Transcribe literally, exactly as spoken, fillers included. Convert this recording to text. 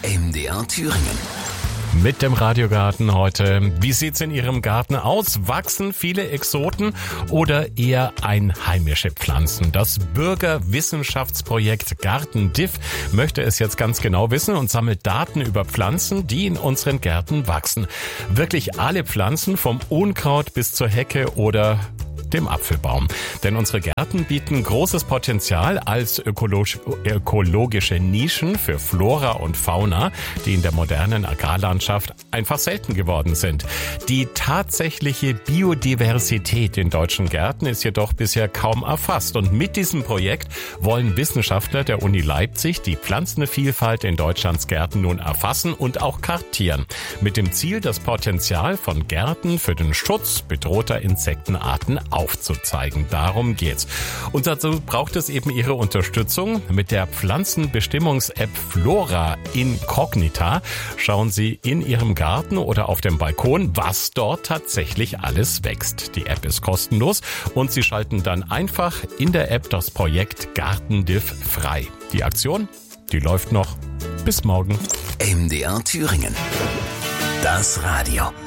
M D R Thüringen. Mit dem Radiogarten heute. Wie sieht's in Ihrem Garten aus? Wachsen viele Exoten oder eher einheimische Pflanzen? Das Bürgerwissenschaftsprojekt GartenDiff möchte es jetzt ganz genau wissen und sammelt Daten über Pflanzen, die in unseren Gärten wachsen. Wirklich alle Pflanzen, vom Unkraut bis zur Hecke oder dem Apfelbaum. Denn unsere Gärten bieten großes Potenzial als ökologisch, ökologische Nischen für Flora und Fauna, die in der modernen Agrarlandschaft einfach selten geworden sind. Die tatsächliche Biodiversität in deutschen Gärten ist jedoch bisher kaum erfasst. Und mit diesem Projekt wollen Wissenschaftler der Uni Leipzig die Pflanzenvielfalt in Deutschlands Gärten nun erfassen und auch kartieren. Mit dem Ziel, das Potenzial von Gärten für den Schutz bedrohter Insektenarten aufzuzeigen. Darum geht's. Und dazu braucht es eben Ihre Unterstützung. Mit der Pflanzenbestimmungs-App Flora Incognita schauen Sie in Ihrem Garten oder auf dem Balkon, was dort tatsächlich alles wächst. Die App ist kostenlos und Sie schalten dann einfach in der App das Projekt GartenDiff frei. Die Aktion, die läuft noch bis morgen. M D R Thüringen. Das Radio.